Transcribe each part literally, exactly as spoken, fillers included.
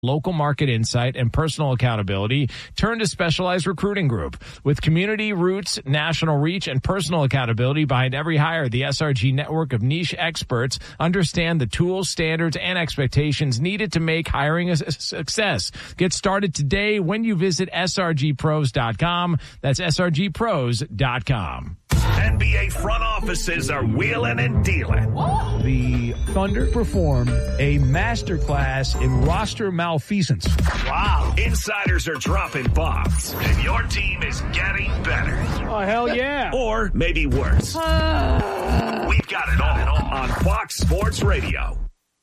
local market insight, and personal accountability, turn to Specialized Recruiting Group. With community roots, national reach, and personal accountability behind every hire, the S R G network of niche experts understand the tools, standards, and expectations needed to make hiring a success. Get started today when you visit S R G pros dot com. That's S R G pros dot com. N B A front offices are wheeling and dealing. The Thunder performed a masterclass in roster malfeasance. Wow. Insiders are dropping bombs, and your team is getting better. Oh, hell yeah. Or maybe worse. Uh... We've got it all on Fox Sports Radio.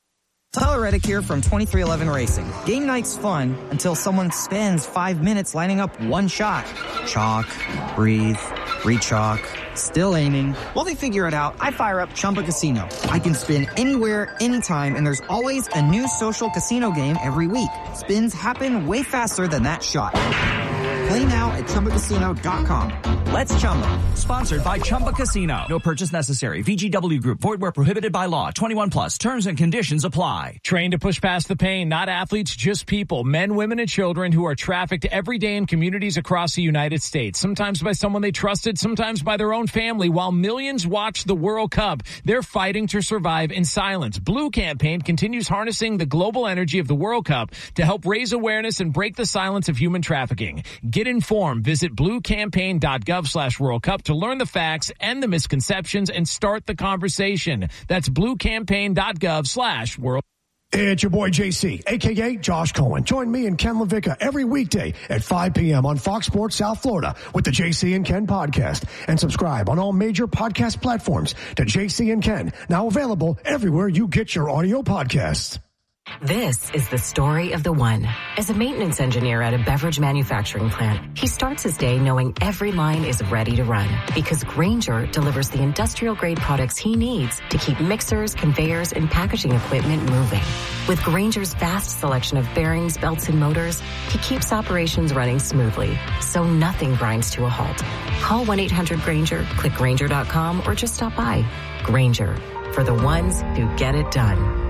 Tyler Reddick here from twenty-three eleven Racing. Game night's fun until someone spends five minutes lining up one shot. Chalk, breathe, re-chalk, still aiming. While they figure it out, I fire up Chumba Casino. I can spin anywhere, anytime, and there's always a new social casino game every week. Spins happen way faster than that shot. Play now at Chumba Casino dot com. Let's Chumba. Sponsored by Chumba Casino. No purchase necessary. V G W Group. Void where prohibited by law. twenty-one plus. Terms and conditions apply. Trained to push past the pain. Not athletes, just people. Men, women, and children who are trafficked every day in communities across the United States. Sometimes by someone they trusted, sometimes by their own family. While millions watch the World Cup, they're fighting to survive in silence. Blue Campaign continues harnessing the global energy of the World Cup to help raise awareness and break the silence of human trafficking. Get informed. Visit blue campaign dot gov slash World Cup to learn the facts and the misconceptions and start the conversation. That's blue campaign dot gov slash World Cup. It's your boy J C, a k a. Josh Cohen. Join me and Ken LaVicka every weekday at five p.m. on Fox Sports South Florida with the J C and Ken podcast. And subscribe on all major podcast platforms to J C and Ken, now available everywhere you get your audio podcasts. This is the story of the one. As a maintenance engineer at a beverage manufacturing plant, he starts his day knowing every line is ready to run because Grainger delivers the industrial-grade products he needs to keep mixers, conveyors, and packaging equipment moving. With Grainger's vast selection of bearings, belts, and motors, he keeps operations running smoothly, so nothing grinds to a halt. Call one eight hundred Grainger, click Grainger dot com, or just stop by. Grainger, for the ones who get it done.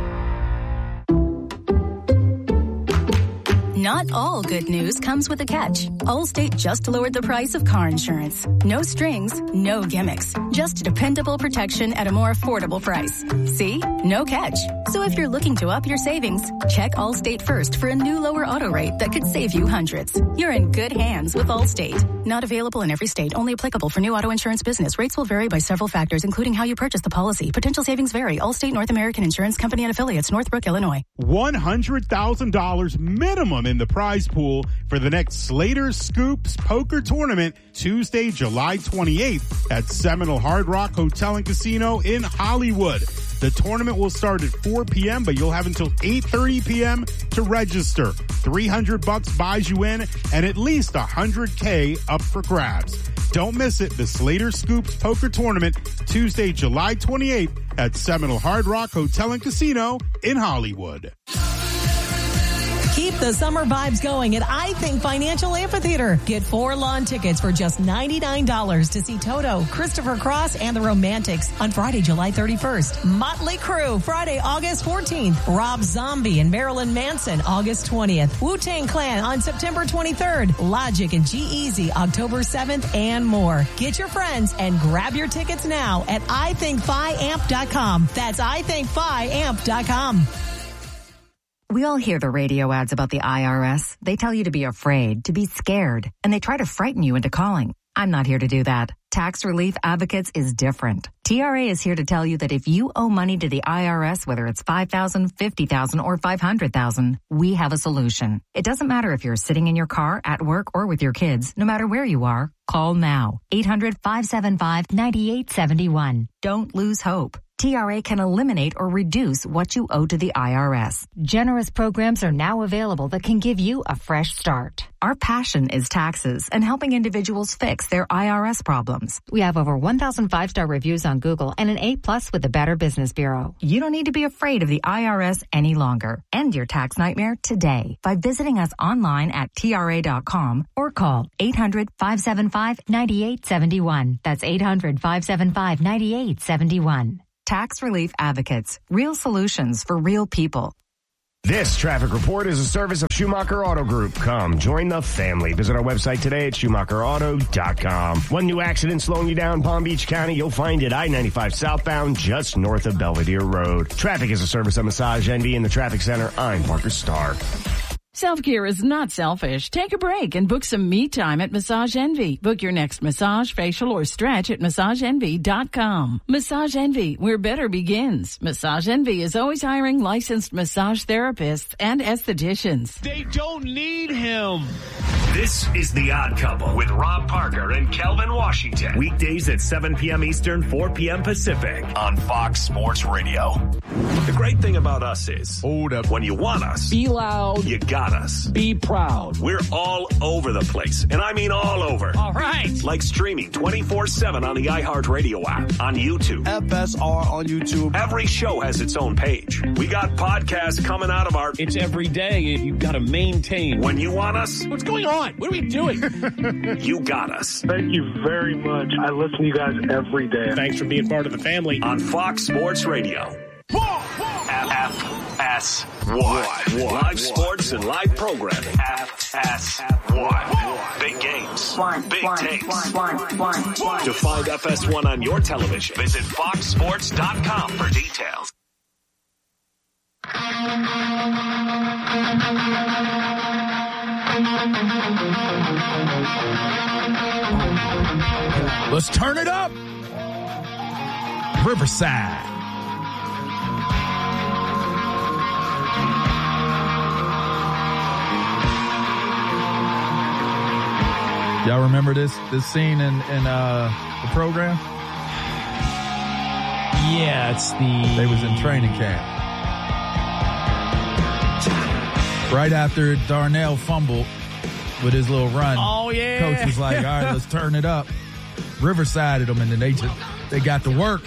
Not all good news comes with a catch. Allstate just lowered the price of car insurance. No strings, no gimmicks. Just dependable protection at a more affordable price. See? No catch. So if you're looking to up your savings, check Allstate first for a new lower auto rate that could save you hundreds. You're in good hands with Allstate. Not available in every state. Only applicable for new auto insurance business. Rates will vary by several factors, including how you purchase the policy. Potential savings vary. Allstate North American Insurance Company and Affiliates, Northbrook, Illinois. one hundred thousand dollars minimum in the prize pool for the next Slater Scoops Poker Tournament, Tuesday, July twenty-eighth at Seminole Hard Rock Hotel and Casino in Hollywood. The tournament will start at four p.m., but you'll have until eight thirty p.m. to register. three hundred bucks buys you in and at least one hundred K up for grabs. Don't miss it. The Slater Scoops Poker Tournament, Tuesday, July twenty-eighth at Seminole Hard Rock Hotel and Casino in Hollywood. Keep the summer vibes going at I Think Financial Amphitheater. Get four lawn tickets for just ninety-nine dollars to see Toto, Christopher Cross, and the Romantics on Friday, July thirty-first. Motley Crue, Friday, August fourteenth. Rob Zombie and Marilyn Manson, August twentieth. Wu-Tang Clan on September twenty-third. Logic and G-Eazy, October seventh, and more. Get your friends and grab your tickets now at I think fi amp dot com. That's I think fi amp dot com. We all hear the radio ads about the I R S. They tell you to be afraid, to be scared, and they try to frighten you into calling. I'm not here to do that. Tax Relief Advocates is different. T R A is here to tell you that if you owe money to the I R S, whether it's five thousand dollars, fifty thousand dollars, or five hundred thousand dollars, we have a solution. It doesn't matter if you're sitting in your car, at work, or with your kids. No matter where you are, call now. eight hundred, five seven five, nine eight seven one. Don't lose hope. T R A can eliminate or reduce what you owe to the I R S. Generous programs are now available that can give you a fresh start. Our passion is taxes and helping individuals fix their I R S problems. We have over one thousand five-star reviews on Google and an A plus with the Better Business Bureau. You don't need to be afraid of the I R S any longer. End your tax nightmare today by visiting us online at T R A dot com or call eight hundred, five seven five, nine eight seven one. That's eight hundred, five seven five, nine eight seven one. Tax Relief Advocates. Real solutions for real people. This traffic report is a service of Schumacher Auto Group. Come, join the family. Visit our website today at schumacher auto dot com. One new accident slowing you down Palm Beach County. You'll find it I ninety-five southbound just north of Belvedere Road. Traffic is a service of Massage Envy in the Traffic Center. I'm Parker Starr. Self-care is not selfish. Take a break and book some me time at Massage Envy. Book your next massage, facial, or stretch at massage envy dot com. Massage Envy, where better begins. Massage Envy is always hiring licensed massage therapists and estheticians. They don't need him. This is The Odd Couple with Rob Parker and Kelvin Washington. Weekdays at seven p.m. Eastern, four p.m. Pacific on Fox Sports Radio. The great thing about us is, hold up, when you want us, Be loud. you got us. Be proud. We're all over the place, and I mean all over. All right. Like streaming twenty-four seven on the iHeartRadio app, on YouTube. F S R on YouTube. Every show has its own page. We got podcasts coming out of our... It's every day. You've got to maintain. When you want us... What's going on? What are we doing? You got us. Thank you very much. I listen to you guys every day. Thanks for being part of the family. On Fox Sports Radio. F S one. Live sports and live programming. F S one. Big games. Big takes. To find F S one on your television, visit fox sports dot com for details. Let's turn it up. Riverside. Y'all remember this this scene in, in uh, the program? Yeah, it's the... They was in training camp. Right after Darnell fumbled with his little run. Oh, yeah. Coach was like, all right, let's turn it up. Riverside them, and then they just, they got to work.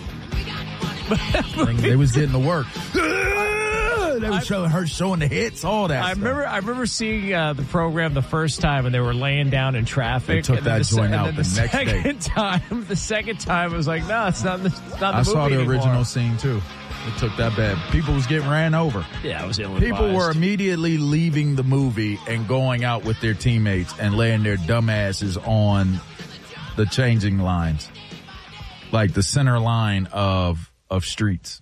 They was getting to work. They were showing her showing the hits, all that I stuff. remember I remember seeing uh, the program the first time, and they were laying down in traffic. They took and then that the, joint and out then the, the next second day. Time, the second time, it was like, no, it's not the, it's not the I movie saw the anymore. original scene, too. It took that bad. People was getting ran over. Yeah, it was ill-advised. People were immediately leaving the movie and going out with their teammates and laying their dumbasses on the changing lines. Like the center line of of streets.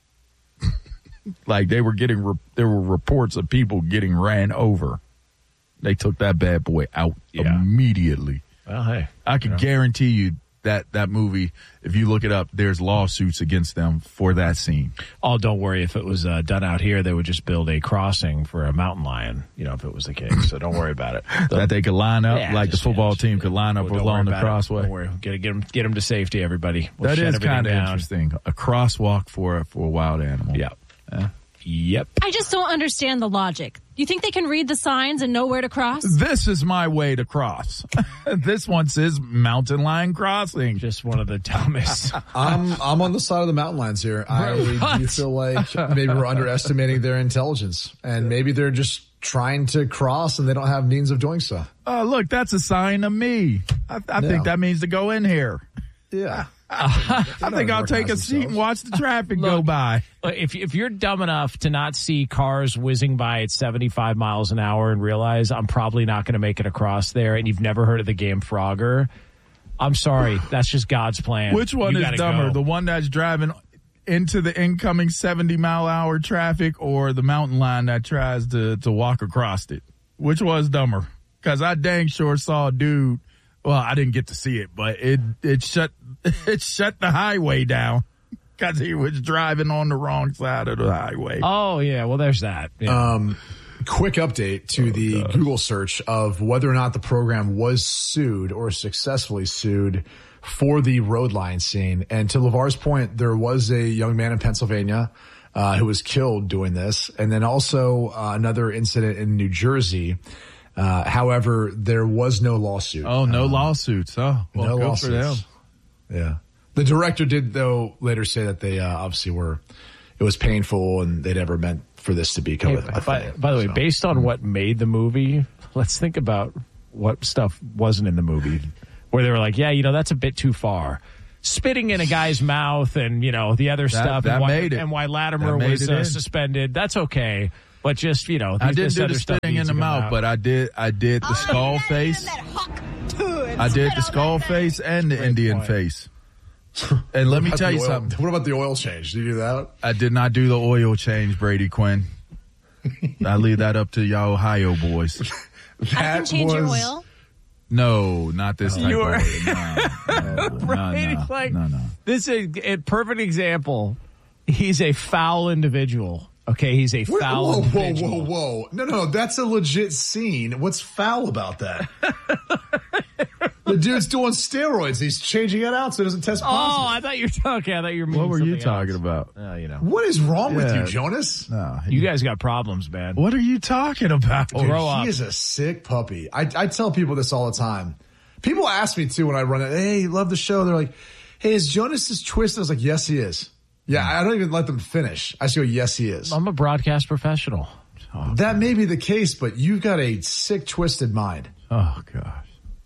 Like they were getting, re- there were reports of people getting ran over. They took that bad boy out yeah. immediately. Well, hey. I can you know. guarantee you that that movie, if you look it up, there's lawsuits against them for that scene. Oh, don't worry. If it was uh, done out here, they would just build a crossing for a mountain lion, you know, if it was the case. So don't worry about it. That they could line up, yeah, like just, the football yeah, team could line up well, along the It. crossway. Don't worry. Get, get, them, get them to safety, everybody. We'll that is kind of down. interesting. A crosswalk for, for a wild animal. Yeah. Uh, yep. I just don't understand the logic. You think they can read the signs and know where to cross? This is my way to cross. This one says mountain lion crossing. Just one of the dumbest. I'm I'm on the side of the mountain lions here. I do feel like maybe we're underestimating their intelligence, and maybe they're just trying to cross and they don't have means of doing so. Oh, look, that's a sign of me. I, I yeah. think that means to go in here. Yeah. I, I think I'll take a seat themselves. and watch the traffic Look, go by. If if you're dumb enough to not see cars whizzing by at seventy-five miles an hour and realize I'm probably not going to make it across there, and you've never heard of the game Frogger, I'm sorry. That's just God's plan. Which one you is dumber? Go. The one that's driving into the incoming seventy mile hour traffic, or the mountain lion that tries to, to walk across it? Which was dumber? Because I dang sure saw a dude. Well, I didn't get to see it, but it it shut it shut the highway down because he was driving on the wrong side of the highway. Oh yeah, well there's that. Yeah. Um, quick update to oh, the God. Google search of whether or not the program was sued or successfully sued for the road line scene. And to LeVar's point, there was a young man in Pennsylvania uh, who was killed doing this, and then also uh, another incident in New Jersey. Uh, however, there was no lawsuit. Oh, no um, lawsuits. Oh, well, no go lawsuits. for them. Yeah. The director did, though, later say that they uh, obviously were, it was painful and they never meant for this to become hey, a, a by, thing. By the way, so. based on what made the movie, let's think about what stuff wasn't in the movie where they were like, yeah, you know, that's a bit too far. Spitting in a guy's mouth and, you know, the other that, stuff that and, why, made it. and why Latimer was uh, suspended. That's okay. But just, you know, I these, didn't do the spitting in the mouth, out. but I did I did the skull face. I did the skull face and the Great Indian point. face. And let me tell you oil, something. What about the oil change? Did you do that? I did not do the oil change, Brady Quinn. I leave that up to y'all Ohio boys. I can change was... your oil? No, not this type You're... of oil. No, no, right? no, no, like, no, no. This is a perfect example. He's a foul individual. Okay, he's a foul whoa, whoa, individual. whoa, whoa, whoa. No, no, that's a legit scene. What's foul about that? The dude's doing steroids. He's changing it out so it doesn't test positive. Oh, I thought you were talking. I thought you were What were you else. talking about? Oh, you know. What is wrong Yeah. with you, Jonas? No, You guys got problems, man. What are you talking about? Dude, Grow he up. is a sick puppy. I, I tell people this all the time. People ask me, too, when I run it, hey, love the show. They're like, hey, is Jonas is twisted? I was like, yes, he is. Yeah, I don't even let them finish. I just go, yes, he is. I'm a broadcast professional. Oh, that may be the case, but you've got a sick, twisted mind. Oh, gosh.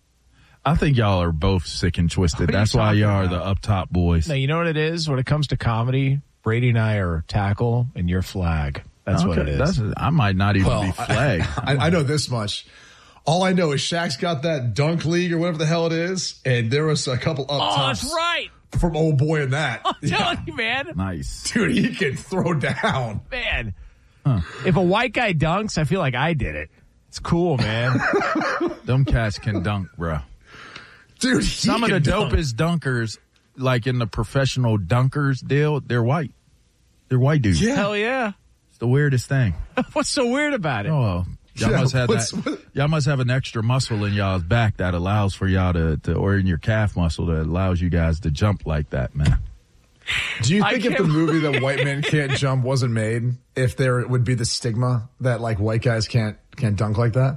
I think y'all are both sick and twisted. What are That's you why talking y'all are about? the up top boys. No, you know what it is? When it comes to comedy, Brady and I are tackle and you're flag. That's what it is. That's, I might not even Well, be flagged. I, I know this much. All I know is Shaq's got that dunk league or whatever the hell it is, and there was a couple up Oh, tops that's right. from old boy in that. I'm Yeah. telling you, man. Nice. Dude, he can throw down. Man. Huh. If a white guy dunks, I feel like I did it. It's cool, man. Them cats can dunk, bro. Dude, he Some of the can dunk. dopest dunkers, like in the professional dunkers deal, they're white. They're white dudes. Yeah. Hell yeah. It's the weirdest thing. What's so weird about it? Oh, well, y'all Yeah, must have what's- that. what- Y'all must have an extra muscle in y'all's back that allows for y'all to, to, or in your calf muscle that allows you guys to jump like that, man. Do you I think if can't the movie that White Men Can't Jump wasn't made, if there would be the stigma that like white guys can't can't dunk like that?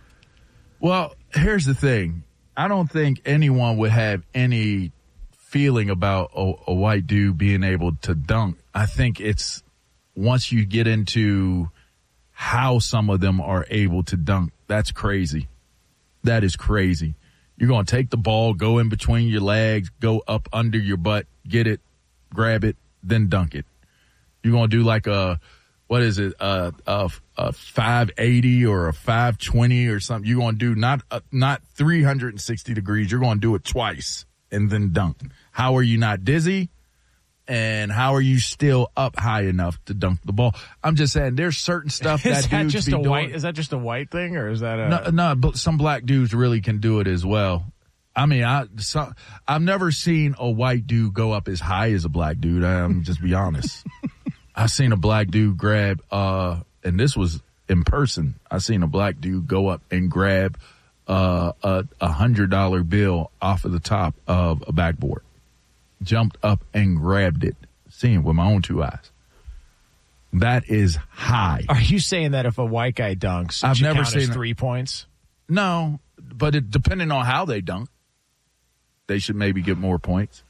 Well, here's the thing. I don't think anyone would have any feeling about a, a white dude being able to dunk. I think it's once you get into how some of them are able to dunk, that's crazy. That is crazy. You're going to take the ball, go in between your legs, go up under your butt, get it, grab it, then dunk it. You're going to do like a, what is it, a, a, a five eighty or a five twenty or something. You're going to do not uh, not three hundred sixty degrees. You're going to do it twice and then dunk. How are you not dizzy? And how are you still up high enough to dunk the ball? I'm just saying there's certain stuff that is that dudes just be a doing. white? Is that just a white thing, or is that a? No, no, but some black dudes really can do it as well. I mean, I some, I've never seen a white dude go up as high as a black dude. I'm just be honest. I've seen a black dude grab, uh, and this was in person. I seen a black dude go up and grab uh, a a hundred dollar bill off of the top of a backboard, jumped up and grabbed it, seeing it with my own two eyes. That is high. Are you saying that if a white guy dunks, it I've should never count as seen it. three points? No, but it, depending on how they dunk, they should maybe get more points.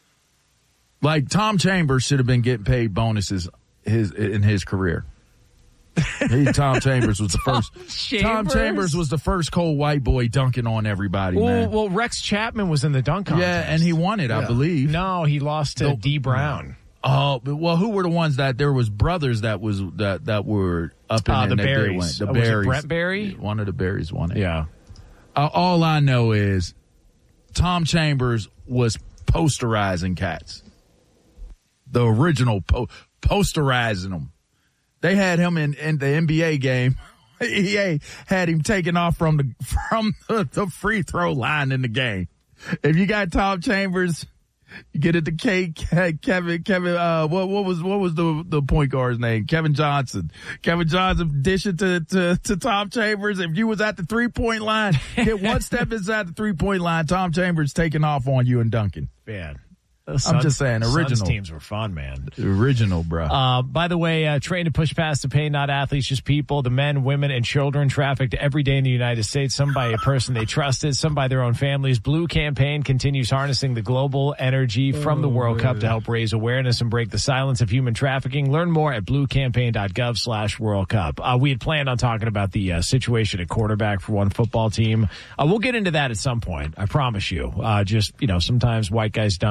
Like Tom Chambers should have been getting paid bonuses his in his career. He, Tom Chambers was the first. Tom Chambers was the first cold white boy dunking on everybody. Well, man. well, Rex Chapman was in the dunk contest. Yeah, and he won it, I Yeah. believe. No, he lost to The- D. Brown. Oh, but, well, who were the ones that there was brothers that was that that were up in Uh, there the and they did Berries. win. The Uh, was it Berries. Brent Berry? One of the Berries won it. Yeah. Uh, all I know is Tom Chambers was posterizing cats. The original po- posterizing them. They had him in, in the N B A game. E A had him taken off from the from the, the free throw line in the game. If you got Tom Chambers, you get it to K, K Kevin Kevin. Uh, what what was what was the the point guard's name? Kevin Johnson. Kevin Johnson dish it to to, to Tom Chambers. If you was at the three point line, get one step inside the three point line. Tom Chambers taking off on you and dunking. Man. I'm Suns- just saying, Suns original. teams were fun, man. Original, bro. Uh, by the way, uh, trained to push past the pain, not athletes, just people. The men, women, and children trafficked every day in the United States, some by a person they trusted, some by their own families. Blue Campaign continues harnessing the global energy from the World Cup to help raise awareness and break the silence of human trafficking. Learn more at bluecampaign.gov slash World Cup. Uh, we had planned on talking about the uh, situation at quarterback for one football team. Uh, we'll get into that at some point. I promise you. Uh, just, you know, sometimes white guys dunking takes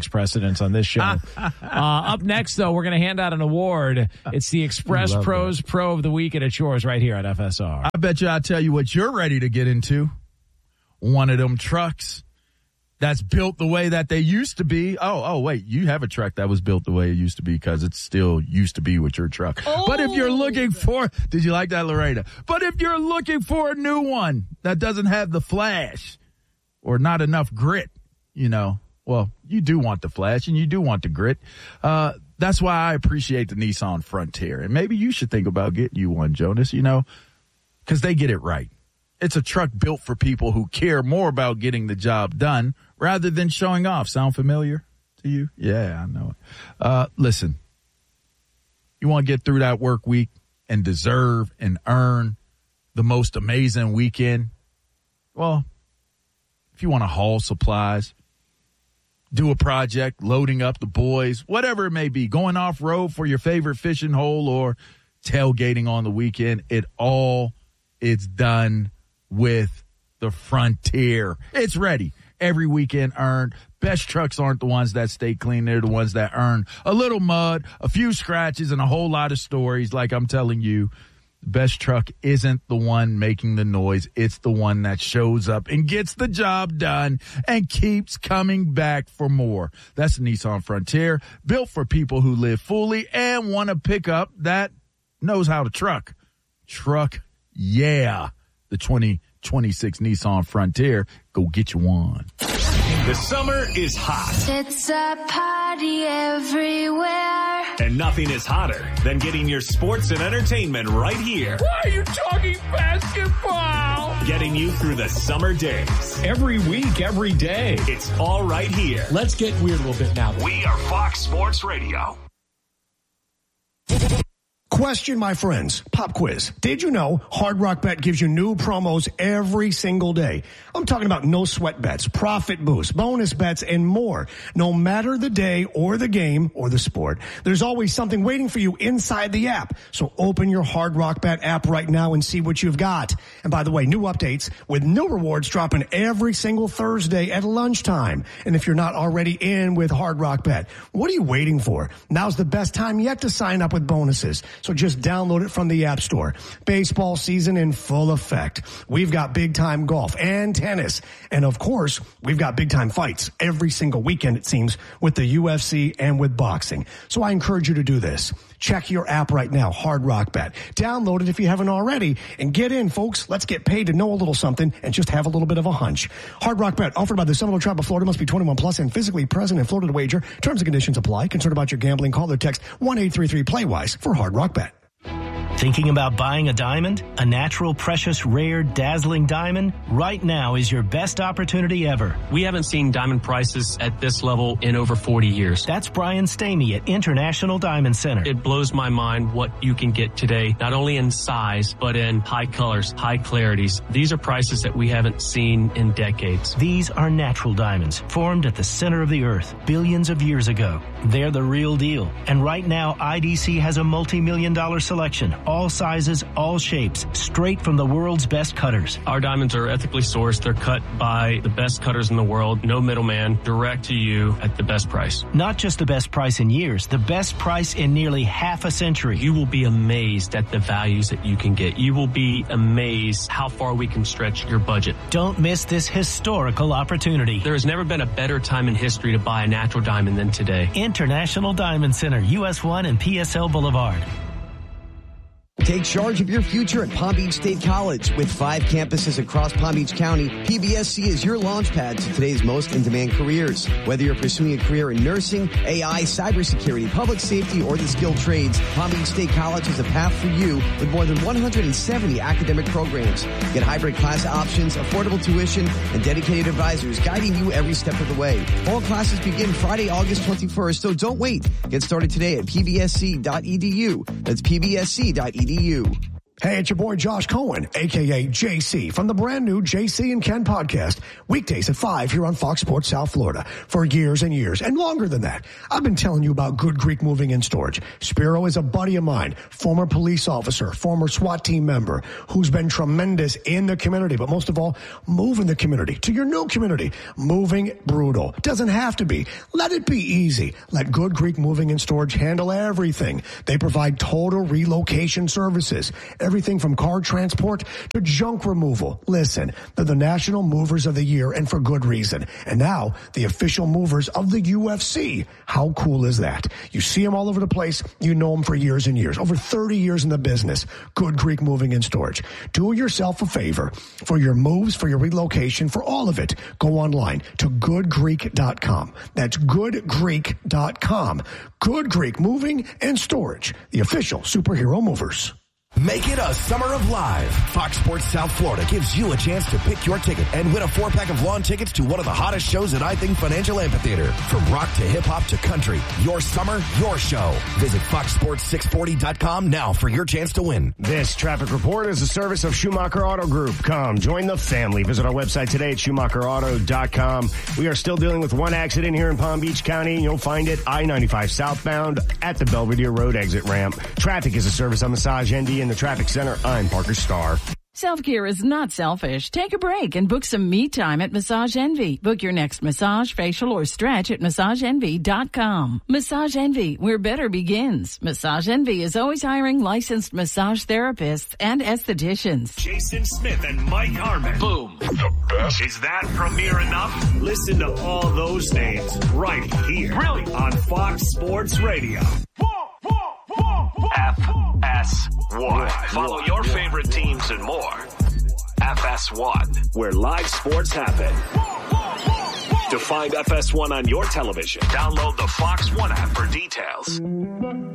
takes precedence on this show. uh, up next, though, we're going to hand out an award. It's the Express Pros that. Pro of the Week, and it's yours right here at F S R. I bet you I'll tell you what you're ready to get into. One of them trucks that's built the way that they used to be. Oh, oh, wait, you have a truck that was built the way it used to be because it still used to be with your truck. Oh. But if you're looking for, did you like that, Lorena? But if you're looking for a new one that doesn't have the flash or not enough grit, you know, well, you do want the flash and you do want the grit. Uh, that's why I appreciate the Nissan Frontier. And maybe you should think about getting you one, Jonas, you know, because they get it right. It's a truck built for people who care more about getting the job done rather than showing off. Sound familiar to you? Yeah, I know it. Uh, listen, you want to get through that work week and deserve and earn the most amazing weekend? Well, if you want to haul supplies, do a project, loading up the boys, whatever it may be, going off-road for your favorite fishing hole or tailgating on the weekend, it all is done with the Frontier. It's ready. Every weekend earned. Best trucks aren't the ones that stay clean. They're the ones that earn a little mud, a few scratches, and a whole lot of stories. Like I'm telling you, the best truck isn't the one making the noise. It's the one that shows up and gets the job done and keeps coming back for more. That's the Nissan Frontier, built for people who live fully and want to pick up that knows how to truck. Truck, yeah. The twenty twenty-six Nissan Frontier. Go get you one. The summer is hot. It's a party everywhere. And nothing is hotter than getting your sports and entertainment right here. Why are you talking basketball? Getting you through the summer days. Every week, every day. It's all right here. Let's get weird a little bit now. We are Fox Sports Radio. Question, my friends. Pop quiz. Did you know Hard Rock Bet gives you new promos every single day? I'm talking about no sweat bets, profit boosts, bonus bets, and more. No matter the day or the game or the sport, there's always something waiting for you inside the app. So open your Hard Rock Bet app right now and see what you've got. And by the way, new updates with new rewards dropping every single Thursday at lunchtime. And if you're not already in with Hard Rock Bet, what are you waiting for? Now's the best time yet to sign up with bonuses. So just download it from the App Store. Baseball season in full effect. We've got big time golf and tennis. And of course, we've got big time fights every single weekend, it seems, with the U F C and with boxing. So I encourage you to do this. Check your app right now, Hard Rock Bet. Download it if you haven't already and get in, folks. Let's get paid to know a little something and just have a little bit of a hunch. Hard Rock Bet, offered by the Seminole Tribe of Florida, must be twenty-one plus and physically present in Florida to wager. Terms and conditions apply. Concerned about your gambling? Call or text one eight three three play wise for Hard Rock Bet. Thinking about buying a diamond? A natural, precious, rare, dazzling diamond? Right now is your best opportunity ever. We haven't seen diamond prices at this level in over forty years. That's Brian Stamey at International Diamond Center. It blows my mind what you can get today, not only in size, but in high colors, high clarities. These are prices that we haven't seen in decades. These are natural diamonds, formed at the center of the earth billions of years ago. They're the real deal. And right now, I D C has a multi-million dollar selection. All sizes, all shapes, straight from the world's best cutters. Our diamonds are ethically sourced. They're cut by the best cutters in the world. No middleman, direct to you at the best price. Not just the best price in years, the best price in nearly half a century. You will be amazed at the values that you can get. You will be amazed how far we can stretch your budget. Don't miss this historical opportunity. There has never been a better time in history to buy a natural diamond than today. International Diamond Center, U S one and P S L Boulevard. Take charge of your future at Palm Beach State College. With five campuses across Palm Beach County, P B S C is your launchpad to today's most in-demand careers. Whether you're pursuing a career in nursing, A I, cybersecurity, public safety, or the skilled trades, Palm Beach State College is a path for you with more than one hundred seventy academic programs. Get hybrid class options, affordable tuition, and dedicated advisors guiding you every step of the way. All classes begin Friday, August twenty-first, so don't wait. Get started today at P B S C dot E D U. That's P B S C dot E D U. Hey, it's your boy Josh Cohen, a k a. J C, from the brand new J C and Ken podcast, weekdays at five here on Fox Sports South Florida. For years and years, and longer than that, I've been telling you about Good Greek Moving and Storage. Spiro is a buddy of mine, former police officer, former SWAT team member, who's been tremendous in the community, but most of all, moving the community to your new community. Moving brutal. Doesn't have to be. Let it be easy. Let Good Greek Moving and Storage handle everything. They provide total relocation services. Everything from car transport to junk removal. Listen, they're the National Movers of the Year, and for good reason. And now, the official movers of the U F C. How cool is that? You see them all over the place. You know them for years and years. Over thirty years in the business. Good Greek Moving and Storage. Do yourself a favor. For your moves, for your relocation, for all of it, go online to good greek dot com. That's good greek dot com. Good Greek Moving and Storage. The official superhero movers. Make it a summer of live. Fox Sports South Florida gives you a chance to pick your ticket and win a four-pack of lawn tickets to one of the hottest shows at I Think Financial Amphitheater. From rock to hip-hop to country, your summer, your show. Visit fox sports six forty dot com now for your chance to win. This traffic report is a service of Schumacher Auto Group. Come, join the family. Visit our website today at schumacher auto dot com. We are still dealing with one accident here in Palm Beach County, and you'll find it I ninety-five southbound at the Belvedere Road exit ramp. Traffic is a service of Massage N D in the Traffic Center. I'm Parker Starr. Self-care is not selfish. Take a break and book some me time at Massage Envy. Book your next massage, facial, or stretch at massage envy dot com. Massage Envy, where better begins. Massage Envy is always hiring licensed massage therapists and estheticians. Jason Smith and Mike Harmon. Boom. The best. Is that premiere enough? Listen to all those names right here. Really? On Fox Sports Radio. F S one. Follow your favorite teams and more. F S one, where live sports happen. To find F S one on your television, download the Fox One app for details.